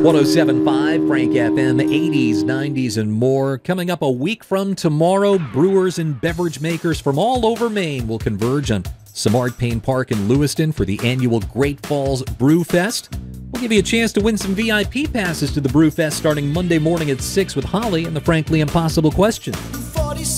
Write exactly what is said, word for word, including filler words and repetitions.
one oh seven point five Frank F M, eighties, nineties, and more. Coming up a week from tomorrow, brewers and beverage makers from all over Maine will converge on Simard Payne Park in Lewiston for the annual Great Falls Brew Fest. We'll give you a chance to win some V I P passes to the Brew Fest starting Monday morning at six with Holly and the Frankly Impossible Question.